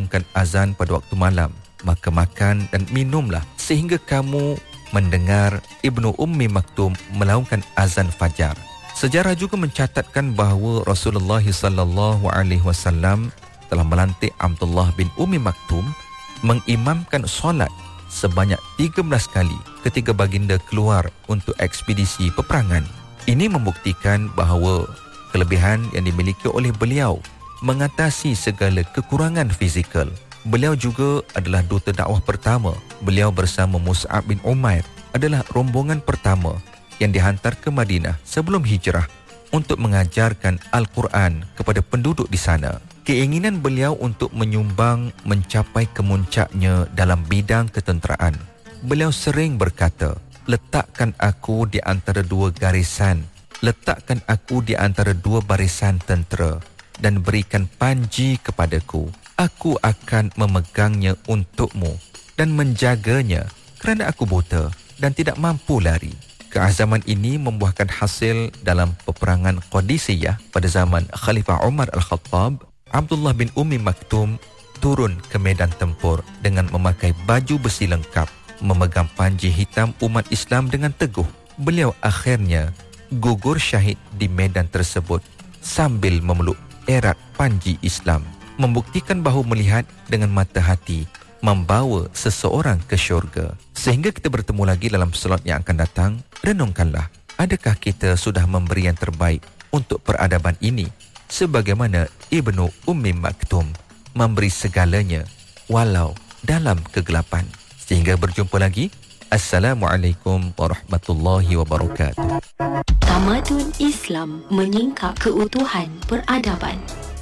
melaungkan azan pada waktu malam, maka makan dan minumlah sehingga kamu mendengar Ibnu Ummi Maktum melaungkan azan fajar. Sejarah juga mencatatkan bahawa Rasulullah SAW telah melantik Abdullah bin Ummi Maktum mengimamkan solat sebanyak 13 kali ketika baginda keluar untuk ekspedisi peperangan. Ini membuktikan bahawa kelebihan yang dimiliki oleh beliau mengatasi segala kekurangan fizikal. Beliau juga adalah duta dakwah pertama. Beliau bersama Mus'ab bin Umair adalah rombongan pertama yang dihantar ke Madinah sebelum hijrah untuk mengajarkan Al-Quran kepada penduduk di sana. Keinginan beliau untuk menyumbang mencapai kemuncaknya dalam bidang ketenteraan. Beliau sering berkata, letakkan aku di antara dua garisan, letakkan aku di antara dua barisan tentera dan berikan panji kepadaku. Aku akan memegangnya untukmu dan menjaganya kerana aku buta dan tidak mampu lari. Keazaman ini membuahkan hasil dalam peperangan Qadisiyah pada zaman Khalifah Umar Al-Khattab. Abdullah bin Ummi Maktum turun ke medan tempur dengan memakai baju besi lengkap, memegang panji hitam umat Islam dengan teguh. Beliau akhirnya gugur syahid di medan tersebut sambil memeluk erat panji Islam, membuktikan bahawa melihat dengan mata hati membawa seseorang ke syurga. Sehingga kita bertemu lagi dalam slot yang akan datang, renungkanlah, adakah kita sudah memberi yang terbaik untuk peradaban ini sebagaimana Ibnu Ummi Maktum memberi segalanya walau dalam kegelapan. Sehingga berjumpa lagi. Assalamualaikum warahmatullahi wabarakatuh. Tamadun Islam menyingkap keutuhan peradaban.